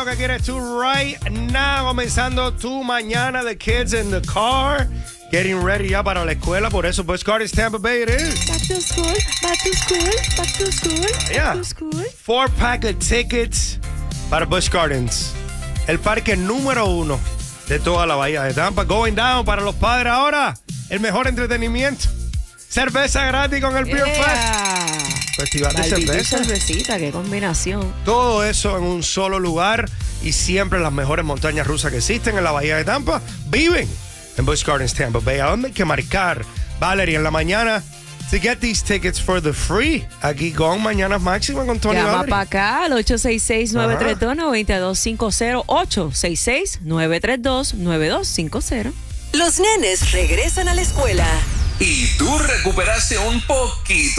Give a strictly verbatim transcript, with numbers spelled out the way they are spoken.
que quieres tú right now. Comenzando tu mañana, the kids in the car. Getting ready ya para la escuela. Por eso Busch Gardens Tampa Bay it is. Back to school, back to school, back to school, back Yeah. to school. Four pack of tickets para Busch Gardens. El parque número uno de toda la bahía de Tampa. Going down para los padres ahora. El mejor entretenimiento. Cerveza gratis con el Beer Fest. Yeah. Festival de Barbito y cerveza. cervecita, qué combinación. Todo eso en un solo lugar y siempre las mejores montañas rusas que existen en la bahía de Tampa viven en Busch Gardens Tampa Bay. ¿A dónde hay que marcar, Valerie, en la mañana to get these tickets for the free? Aquí con Mañanas Máximas con Tony Llama Valerie. para acá al ocho seis seis, nueve tres dos, nueve dos cinco cero, ocho seis seis, nueve tres dos, nueve dos cinco cero. Los nenes regresan a la escuela. Y tú recuperaste un poquito